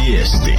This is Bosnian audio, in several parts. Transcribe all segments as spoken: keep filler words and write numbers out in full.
Vijesti.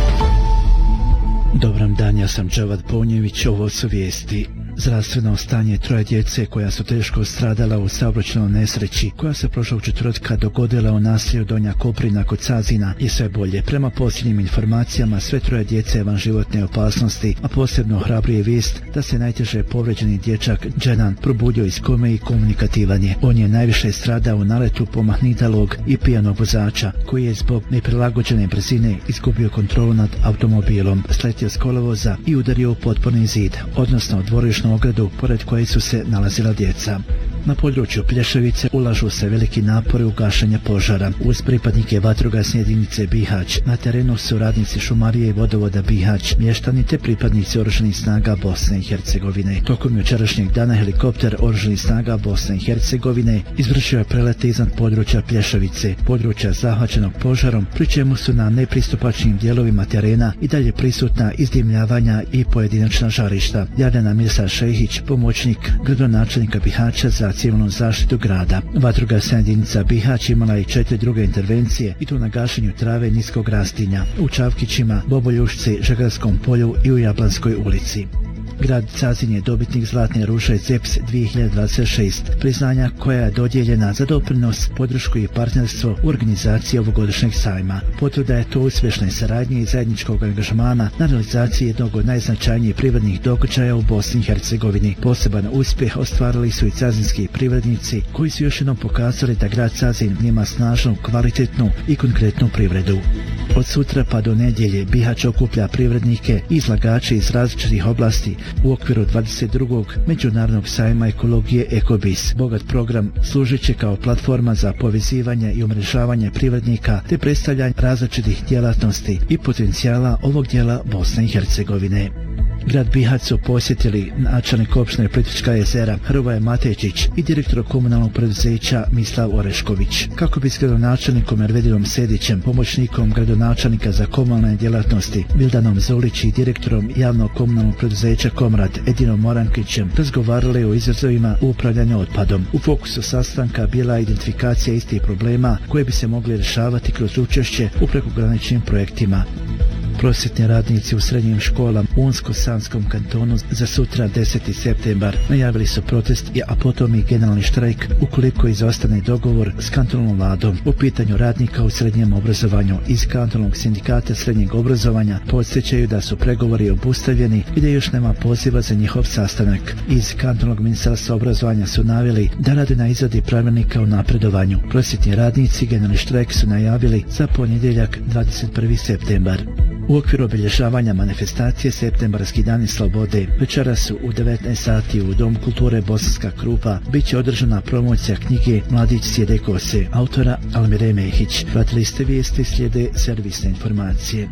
Dobram dan, ja sam Džavad Ponjević, ovo su vijesti. Zdravstveno stanje troje djece koja su teško stradala u saobraćajnoj nesreći koja se prošlog četvrtka dogodila u naselju Donja Koprina kod Cazina je sve bolje. Prema posljednjim informacijama sve troje djece van životne opasnosti, a posebno hrabrije vijest da se najteže povređeni dječak Dženan probudio iz kome i komunikativan je. On je najviše stradao u naletu pomahnidalog i pijanog vozača koji je zbog neprilagođene brzine izgubio kontrolu nad automobilom, sletio s kolovoza i udario u potporni zid, odnosno dvorišnu ogradu pored koje su se nalazila djeca. Na području Plješevice ulažu se veliki napori u gašenje požara. Uz pripadnike vatrogasne jedinice Bihać na terenu su radnici šumarije i vodovoda Bihać, mještani te pripadnici oružanih snaga Bosne i Hercegovine. Tokom jučerašnjeg dana helikopter oružanih snaga Bosne i Hercegovine izvršio je prelete iznad područja Plješevice, područja zahvaćenog požarom, pri čemu su na nepristupačnim dijelovima terena i dalje prisutna izdimljavanja i pojedinačna žarišta. Javlja Mirsa Šehić, pomoćnik gradonačelnika Bihaća za civilnu zaštitu grada. Vatrogasna jedinica Bihać imala i četiri druge intervencije i to na gašenju trave niskog rastinja u Čavkićima, Boboljušci, Žegrarskom polju i u Jablanskoj ulici. Grad Cazin je dobitnik Zlatne ruže Z E P S dvije hiljade dvadeset šest, priznanja koja je dodijeljena za doprinos, podršku i partnerstvo u organizaciji ovogodišnjeg sajma. Potvrda je to uspješne saradnje i zajedničkog angažmana na realizaciji jednog od najznačajnijih privrednih događaja u Bosni i Hercegovini. Poseban uspjeh ostvarili su i cazinski privrednici koji su još jednom pokazali da grad Cazin ima snažnu, kvalitetnu i konkretnu privredu. Od sutra pa do nedjelje Bihać okuplja privrednike i izlagače iz različitih oblasti u okviru dvadeset drugog Međunarodnog sajma ekologije Ekobis. Bogat program služit će kao platforma za povezivanje i umrežavanje privrednika te predstavljanje različitih djelatnosti i potencijala ovog dijela Bosne i Hercegovine. Grad Bihać su posjetili načelnik opštine Plitvička jezera Hrvoje Matečić i direktor komunalnog preduzeća Mislav Orešković, kako bi s gradonačelnikom Ervedinom Sedićem, pomoćnikom gradonačelnika za komunalne djelatnosti Vildanom Zolić i direktorom javnog komunalnog preduzeća Komrad Edinom Morankićem razgovarali o izazovima u upravljanju otpadom. U fokusu sastanka bila identifikacija istih problema koje bi se mogli rješavati kroz učešće u prekograničnim projektima. Prosvjetni radnici u srednjim školama u Unsko-Sanskom kantonu za sutra deseti septembar najavili su protest, a potom i generalni štrajk ukoliko izostane dogovor s kantonalnom vladom u pitanju radnika u srednjem obrazovanju. Iz kantonalnog sindikata srednjeg obrazovanja podsjećaju da su pregovori obustavljeni i da još nema poziva za njihov sastanak. Iz kantonalnog ministarstva obrazovanja su naveli da rade na izradi pravilnika o napredovanju. Prosvjetni radnici generalni štrajk su najavili za ponedjeljak dvadeset prvi septembar. U okviru obilježavanja manifestacije Septembarski dani slobode večeras su u devetnaest sati u Dom kulture Bosanska Krupa bit će održana promocija knjige Mladić sjede kose autora Almire Mehić. Pratili ste vijesti, slijede servisne informacije.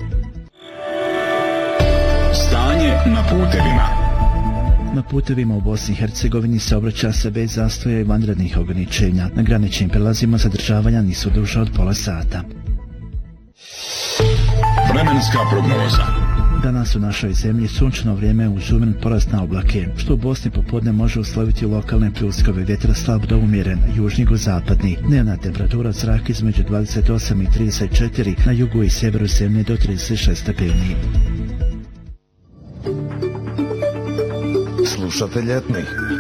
Stanje na putevima. Na putevima u Bosni i Hercegovini saobraća se bez zastoja i vanrednih ograničenja. Na graničnim prelazima zadržavanja nisu duža od pola sata. Vremenska prognoza. Danas u našoj zemlji sunčano vrijeme uz umiren porast na oblake, što u Bosni popodne može usloviti lokalne pljuskove, vjetar slab do umjeren, južni go zapadni. Dnevna temperatura zraka između dvadeset osam i trideset četiri, na jugu i sjeveru zemlje do trideset šest stepeni. Slušate ljetnih